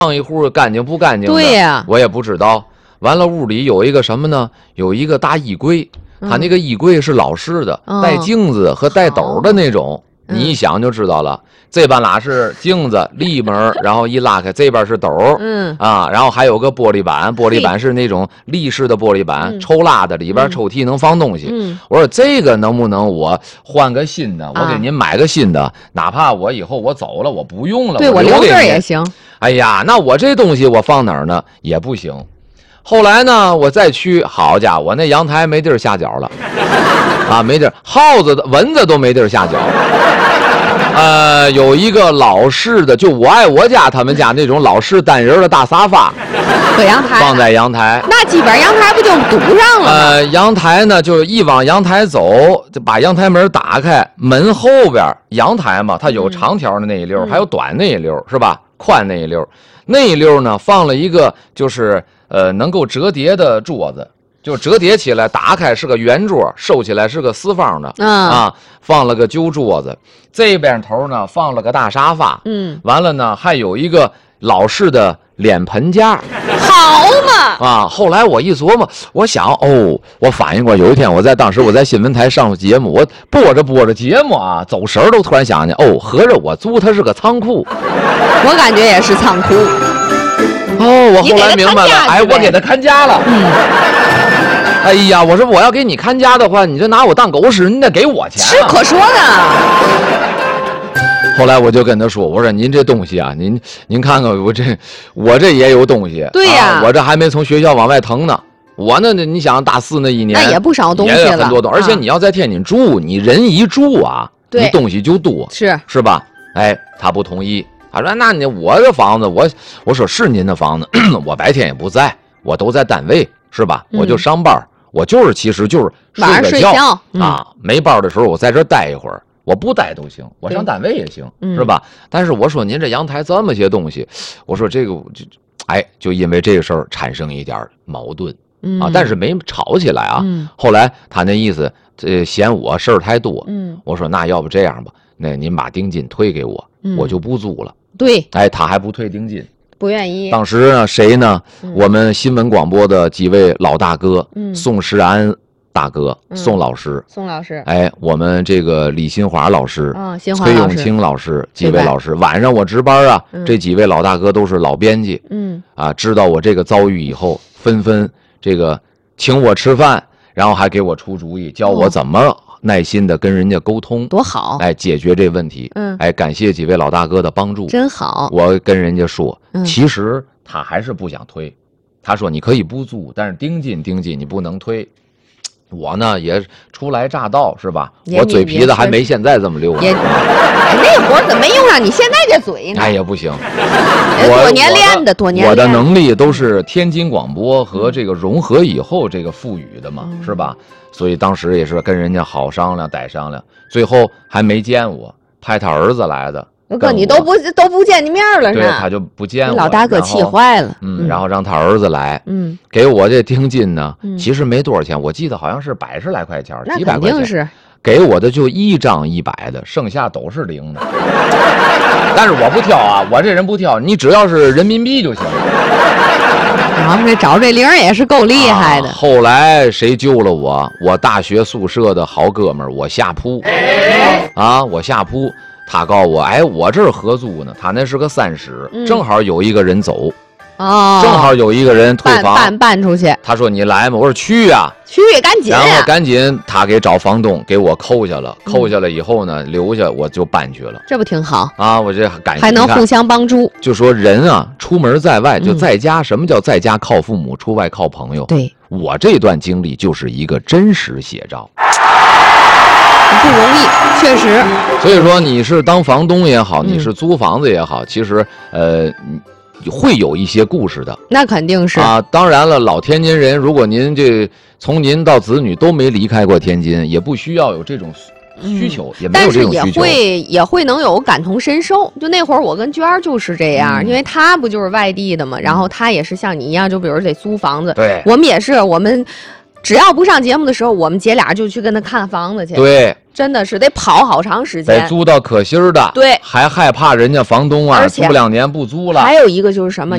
上一户干净不干净的， 对呀， 我也不知道。完了，屋里有一个什么呢？有一个大衣柜，它那个衣柜是老式的，带镜子和带斗的那种。你一想就知道了，这半拉是镜子立门，然后一拉开，这边是斗，然后还有个玻璃板，玻璃板是那种立式的玻璃板，抽拉的，里边抽屉能放东西。我说这个能不能我换个新的，我给您买个新的，哪怕我以后我走了，我不用了， 对，我留这儿也行。 哎呀，那我这东西我放哪儿呢？也不行。后来呢，我再去，好家伙，我那阳台没地儿下脚了，啊，没地儿，耗子、蚊子都没地儿下脚。有一个老式的，就我爱我家他们家那种老式单人的大沙发， 搁阳台放在阳台， 那基本上阳台不就堵上了吗？ 阳台呢，就一往阳台走，就把阳台门打开，门后边阳台嘛，它有长条的那一溜，还有短那一溜，是吧？宽那一溜，那一溜呢放了一个就是能够折叠的桌子。就折叠起来，打开是个圆桌，收起来是个四方的，放了个旧桌子。这边头呢放了个大沙发，完了呢还有一个老式的脸盆架， 好嘛啊！后来我一琢磨，我想我反应过，有一天当时我在新闻台上节目，我播着节目啊，走神儿都突然想起，合着我租它是个仓库， 我感觉也是仓库。 我后来明白了，我给他看家了。哎呀，我说我要给你看家的话，你就拿我当狗屎，你得给我钱。 是可说的。 后来我就跟他说，我说您这东西啊，您看看我这也有东西。 对呀， 我这还没从学校往外腾呢。我呢，你想大4那一年， 那也不少东西了， 也很多东西。而且你要在天津住，你人一住啊，你东西就多，是吧？他不同意，他说那我的房子，我说是您的房子，我白天也不在，我都在单位，是吧？我就上班。我其实就是晚上睡觉啊，没班的时候我在这待一会儿，我不待都行，我上单位也行，是吧？但是我说您这阳台这么些东西，我说这个就因为这个事儿产生一点矛盾啊，但是没吵起来啊。后来他那意思，嫌我事儿太多，我说那要不这样吧，那您把定金退给我，我就不租了。 对， 他还不退定金。 不愿意。 当时呢，谁呢？我们新闻广播的几位老大哥，宋世安大哥，宋老师，我们这个李新华老师，崔永清老师，几位老师。晚上我值班啊，这几位老大哥都是老编辑，知道我这个遭遇以后，纷纷这个请我吃饭，然后还给我出主意，教我怎么耐心的跟人家沟通， 多好！ 解决这问题。感谢几位老大哥的帮助， 真好。 我跟人家说，其实他还是不想推，他说你可以不租，但是定金你不能推。我呢也初来乍到，是吧？我嘴皮子还没现在这么溜。 那会儿怎么没用上你现在这嘴呢？ 也不行。 多年练的， 我的能力都是天津广播和这个融合以后这个赋予的嘛，是吧？所以当时也是跟人家好商量，歹商量，最后还没见我，派他儿子来的。 哥，你都不见你面了， 对，他就不见我。 老大哥气坏了。 然后让他儿子来，给我这定金呢，其实没多少钱，我记得好像是100来块钱，几百块钱。 是。 给我的就1张100的，剩下都是0的。但是我不挑啊，我这人不挑，你只要是人民币就行。 然后这找这0也是够厉害的。 后来谁救了我？我大学宿舍的好哥们儿，我下铺，我下铺。他告诉我，我这儿合租呢，他那是个3室，正好有一个人走，正好有一个人退房搬出去。 他说你来吗？我说去呀， 赶紧。 然后赶紧他给找房东给我扣下了，扣下了以后呢，留下我就搬去了。 这不挺好啊？我这感谢还能互相帮助。 就说人啊，出门在外就在家，什么叫在家靠父母，出外靠朋友？ 对， 我这段经历就是一个真实写照。 不容易，确实。 所以说，你是当房东也好，你是租房子也好，其实会有一些故事的。 那肯定是啊。当然了，老天津人，如果您从您到子女都没离开过天津，也不需要有这种需求，也没有这种需求。 但是也会能有感同身受。就那会儿我跟娟儿就是这样，因为她不就是外地的嘛，然后她也是像你一样，就比如得租房子。 对， 我们也是，我们只要不上节目的时候，我们姐俩就去跟他看房子去。 对， 真的是得跑好长时间， 得租到可心儿的。 对， 还害怕人家房东啊， 而且租2年不租了。 还有一个就是什么？